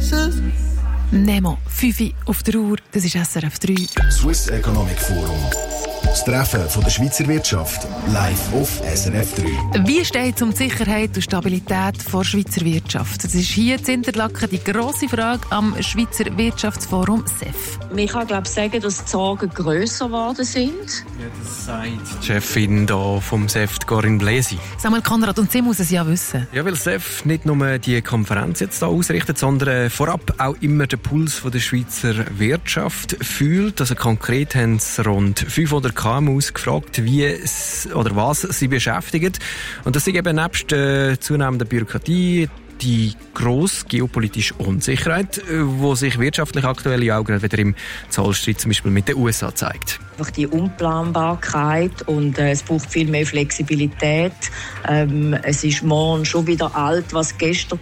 Nemo, 5 Uhr auf der Uhr, das ist SRF 3. Swiss Economic Forum. Das Treffen von der Schweizer Wirtschaft live auf SRF 3. Wie steht es um die Sicherheit und Stabilität der Schweizer Wirtschaft? Das ist hier in Interlaken die grosse Frage am Schweizer Wirtschaftsforum SEF. Man kann sagen, dass die Sorgen grösser geworden sind. Ja, das sagt die Chefin da vom SEF, Corinne Bläsi. Samuel Konrad, und sie muss es ja wissen. Ja, weil SEF nicht nur die Konferenz jetzt da ausrichtet, sondern vorab auch immer den Puls von der Schweizer Wirtschaft fühlt. Also konkret haben sie rund 500 KMUs gefragt, was sie beschäftigt. Und das ist eben nebst zunehmender Bürokratie die grosse geopolitische Unsicherheit, die sich wirtschaftlich aktuell ja auch gerade wieder im Zollstreit zum Beispiel mit den USA zeigt. Einfach die Unplanbarkeit und es braucht viel mehr Flexibilität. Es ist morgen schon wieder alt, was gestern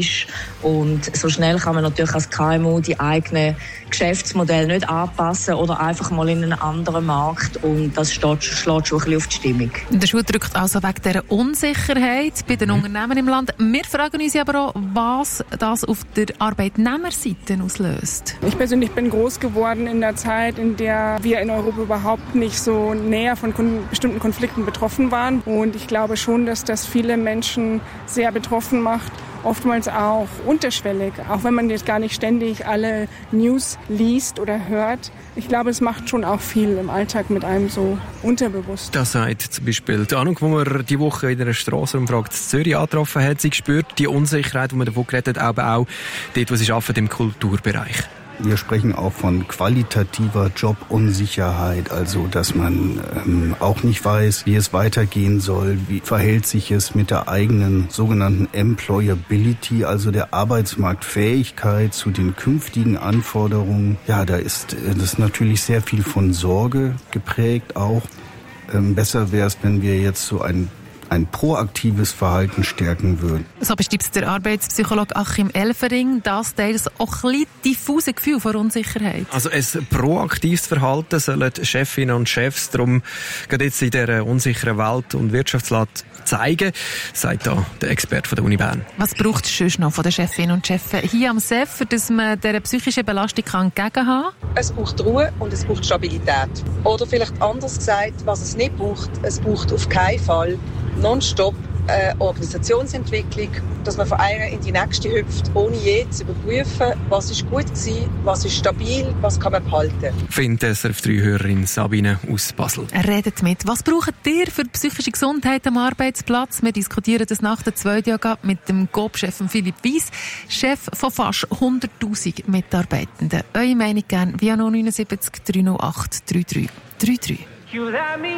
war. Und so schnell kann man natürlich als KMU die eigenen Geschäftsmodelle nicht anpassen oder einfach mal in einen anderen Markt. Und das schlägt schon ein bisschen auf die Stimmung. Der Schuh drückt also wegen dieser Unsicherheit bei den Unternehmen im Land. Wir fragen uns aber auch, was das auf der Arbeitnehmerseite auslöst. Ich persönlich bin groß geworden in der Zeit, in der wir in Europa überhaupt nicht so näher von bestimmten Konflikten betroffen waren. Und ich glaube schon, dass das viele Menschen sehr betroffen macht. Oftmals auch unterschwellig, auch wenn man jetzt gar nicht ständig alle News liest oder hört. Ich glaube, es macht schon auch viel im Alltag mit einem so unterbewusst. Das sagt zum Beispiel die Ahnung, wo man die Woche in einer Strassenumfrage in Zürich angetroffen hat. Sie spürt die Unsicherheit, die man davon geredet hat, aber auch dort, wo sie arbeitet, im Kulturbereich. Wir sprechen auch von qualitativer Jobunsicherheit, also dass man auch nicht weiß, wie es weitergehen soll, wie verhält sich es mit der eigenen sogenannten Employability, also der Arbeitsmarktfähigkeit zu den künftigen Anforderungen. Ja, da ist das natürlich sehr viel von Sorge geprägt auch. Besser wäre es, wenn wir jetzt so ein proaktives Verhalten stärken würden. So bestimmt der Arbeitspsychologe Achim Elfering, das teils auch ein bisschen diffuse Gefühl von Unsicherheit. Also ein proaktives Verhalten sollen Chefinnen und Chefs darum gerade jetzt in dieser unsicheren Welt- und Wirtschaftslage zeigen, sagt da der Experte von der Uni Bern. Was braucht es sonst noch von den Chefinnen und Chefs hier am SEF, dass man dieser psychischen Belastung entgegenhaben kann? Es braucht Ruhe und es braucht Stabilität. Oder vielleicht anders gesagt, was es nicht braucht, es braucht auf keinen Fall nonstop Organisationsentwicklung, dass man von einer in die nächste hüpft, ohne je zu überprüfen, was ist gut gewesen, was ist stabil, was kann man behalten. Findet SRF 3-Hörerin Sabine aus Basel. Redet mit. Was braucht ihr für psychische Gesundheit am Arbeitsplatz? Wir diskutieren das nach der zweiten Jahr mit dem GoP-Chef Philipp Weiss, Chef von fast 100'000 Mitarbeitenden. Eure Meinung gerne via 079 308 3333.